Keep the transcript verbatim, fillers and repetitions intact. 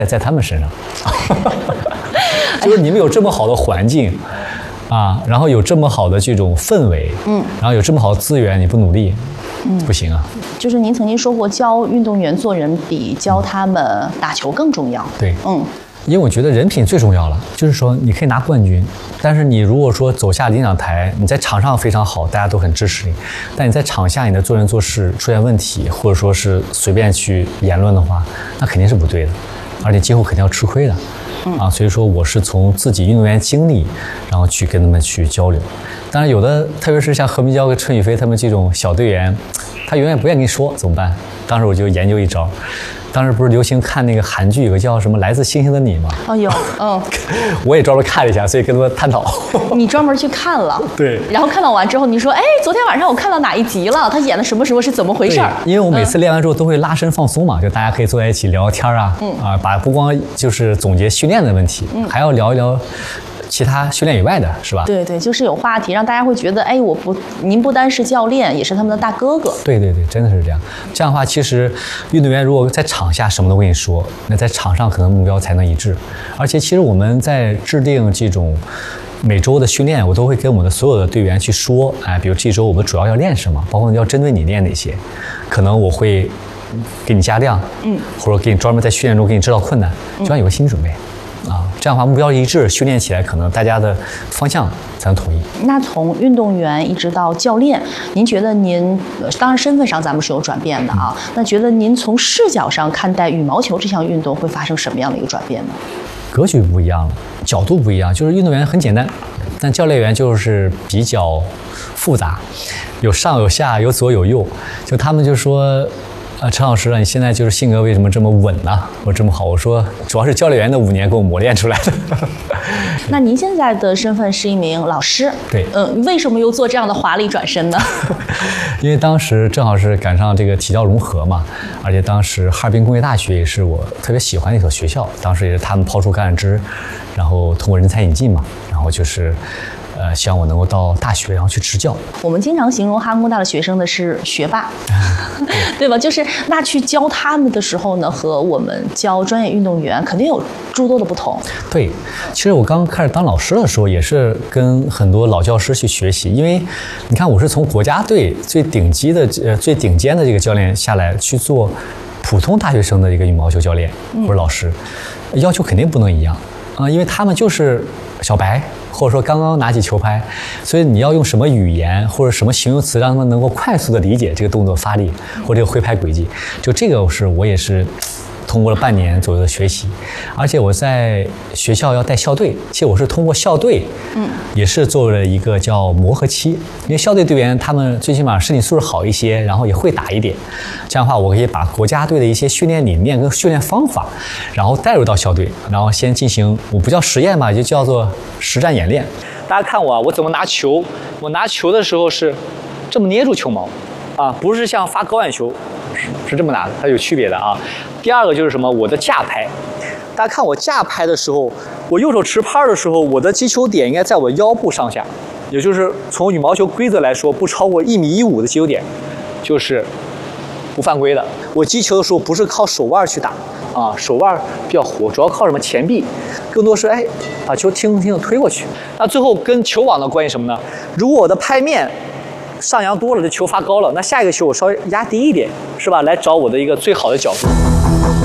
在他们身上，就是你们有这么好的环境啊，然后有这么好的这种氛围，嗯，然后有这么好的资源，你不努力，嗯，不行啊。 就是您曾经说过，教运动员做人比教他们打球更重要。 对， 嗯。 因为我觉得人品最重要了，就是说你可以拿冠军，但是你如果说走下领奖台，你在场上非常好，大家都很支持你，但你在场下你的做人做事出现问题，或者说是随便去言论的话，那肯定是不对的，而且今后肯定要吃亏的。啊，所以说我是从自己运动员经历，然后去跟他们去交流。当然有的，特别是像何明娇跟陈雨菲他们这种小队员，他永远不愿意跟你说怎么办？当时我就研究一招。当时不是流行看那个韩剧，有个叫什么《来自星星的你》吗？ 哦，有，嗯， 我也专门看了一下，所以跟他们探讨。 你专门去看了？ 对。 然后看到完之后，你说，哎，昨天晚上我看到哪一集了？他演的什么什么是怎么回事？ 因为我每次练完之后都会拉伸放松嘛，嗯、就大家可以坐在一起聊聊天啊，嗯啊，把不光就是总结训练的问题，嗯、还要聊一聊。其他训练以外的是吧？ 对对，就是有话题，让大家会觉得，哎，我不，您不单是教练，也是他们的大哥哥。 对对对，真的是这样。这样的话，其实运动员如果在场下什么都跟你说，那在场上可能目标才能一致。而且，其实我们在制定这种每周的训练，我都会跟我们的所有的队员去说，哎，比如这周我们主要要练什么，包括要针对你练哪些，可能我会给你加量，嗯，或者给你专门在训练中给你制造困难，就要有个心理准备。啊，这样的话目标一致，训练起来可能大家的方向才能统一。 那从运动员一直到教练，您觉得您当然身份上咱们是有转变的啊，嗯、那觉得您从视角上看待羽毛球这项运动会发生什么样的一个转变呢？ 格局不一样了，角度不一样，就是运动员很简单，但教练员就是比较复杂，有上有下，有左有右，就他们就说。啊，陈老师啊，你现在就是性格为什么这么稳呢？我这么好，我说主要是教练员的五年给我磨练出来的。 那您现在的身份是一名老师， 对， 嗯，为什么又做这样的华丽转身呢？ 因为当时正好是赶上这个体教融合嘛，而且当时哈尔滨工业大学也是我特别喜欢的一所学校，当时也是他们抛出橄榄枝，然后通过人才引进嘛，然后就是。呃，希望我能够到大学，然后去执教。 我们经常形容哈工大的学生的是学霸，对吧？就是那去教他们的时候呢，和我们教专业运动员肯定有诸多的不同。 对，其实我刚开始当老师的时候，也是跟很多老教师去学习，因为你看我是从国家队最顶级的、呃最顶尖的这个教练下来去做普通大学生的一个羽毛球教练或者老师，嗯、要求肯定不能一样啊、呃，因为他们就是小白。或者说刚刚拿起球拍，所以你要用什么语言或者什么形容词，让他们能够快速的理解这个动作发力或者这个挥拍轨迹。就这个是我也是通过了半年左右的学习，而且我在学校要带校队，其实我是通过校队，嗯，也是做了一个叫磨合期。因为校队队员他们最起码身体素质好一些，然后也会打一点，这样的话我可以把国家队的一些训练理念跟训练方法，然后带入到校队，然后先进行我不叫实验吧，就叫做实战演练。大家看我啊，我怎么拿球？我拿球的时候是这么捏住球毛，啊，不是像发高远球。是, 是这么拿的，它有区别的啊。第二个就是什么？我的架拍，大家看我架拍的时候，我右手持拍的时候，我的击球点应该在我腰部上下，也就是从羽毛球规则来说，不超过一米一五的击球点，就是不犯规的。我击球的时候不是靠手腕去打啊，手腕比较活，主要靠什么前臂，更多是哎把球轻轻的推过去。那最后跟球网的关系什么呢？如果我的拍面上扬多了，这球发高了，那下一个球我稍微压低一点，是吧？来找我的一个最好的角度。